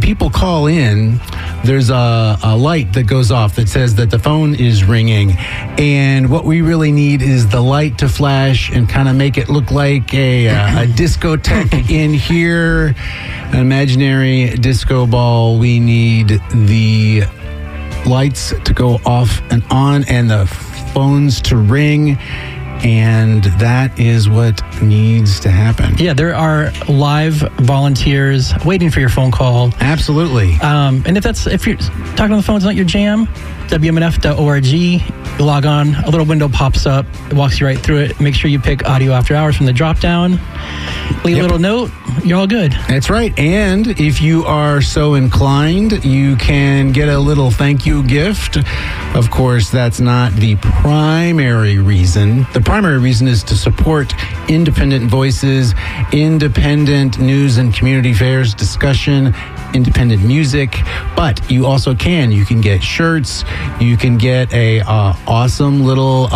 people call in, there's a light that goes off that says that the phone is ringing. And what we really need is the light to flash and kind of make it look like a discotheque in here, an imaginary disco ball. We need the lights to go off and on and the phones to ring. And that is what needs to happen. Yeah, there are live volunteers waiting for your phone call. Absolutely. And if you're talking on the phone, it's not your jam, WMNF.org. You log on, a little window pops up, it walks you right through it. Make sure you pick Audio After Hours from the drop down. Leave a little note, you're all good. That's right. And if you are so inclined, you can get a little thank you gift. Of course, that's not the primary reason. The primary reason is to support independent voices, independent news and community affairs discussion, independent music. But you also you can get shirts. You can get a awesome little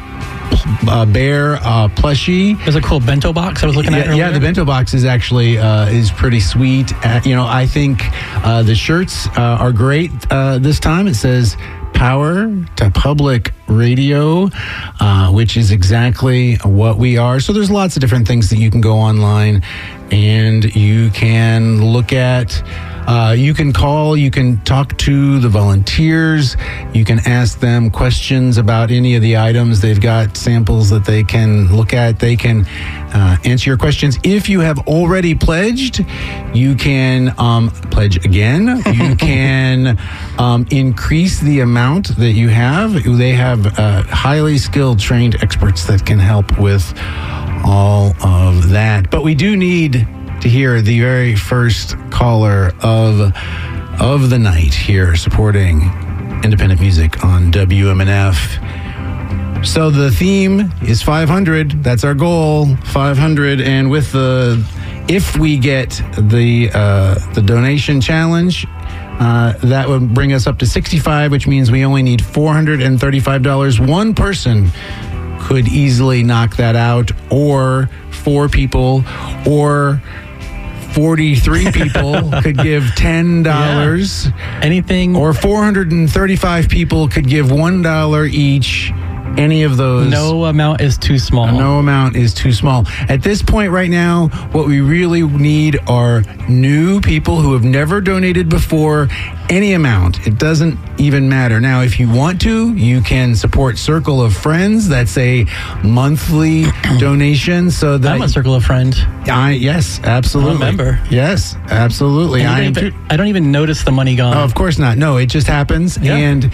bear plushie. There's a cool bento box I was looking at earlier. Yeah, the bento box is actually is pretty sweet. I think the shirts are great this time. It says Power to Public Radio, which is exactly what we are. So there's lots of different things that you can go online and you can look at. You can call, you can talk to the volunteers, you can ask them questions about any of the items. They've got samples that they can look at. They can answer your questions. If you have already pledged, you can pledge again. You can increase the amount that you have. They have highly skilled, trained experts that can help with all of that. But we do need to hear the very first caller of the night here supporting independent music on WMNF. So the theme is 500. That's our goal, 500. And with if we get the donation challenge, that would bring us up to 65, which means we only need $435. One person could easily knock that out, or 4 people, or 43 people could give $10. Yeah. Anything. Or 435 people could give $1 each. Any of those. No amount is too small. No amount is too small. At this point right now, what we really need are new people who have never donated before. Any amount. It doesn't even matter. Now, if you want to, you can support Circle of Friends. That's a monthly donation. So that I'm a Circle of Friends. Yes, absolutely. I'm a member. Yes, absolutely. I don't even notice the money gone. Oh, of course not. No, it just happens. Yeah. And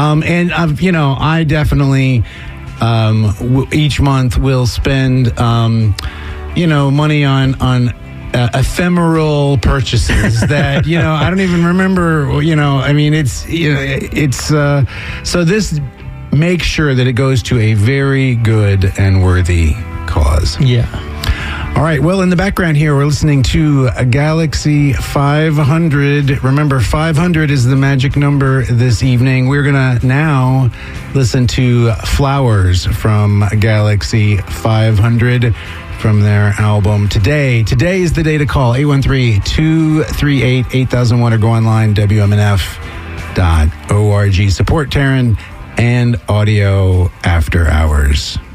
I definitely each month will spend money on ephemeral purchases that I don't even remember. So this makes sure that it goes to a very good and worthy cause. Yeah. All right. Well, in the background here, we're listening to Galaxy 500. Remember, 500 is the magic number this evening. We're going to now listen to Flowers from Galaxy 500 from their album Today. Today is the day to call, 813-238-8001, or go online, WMNF.org. Support Taryn and Audio After Hours.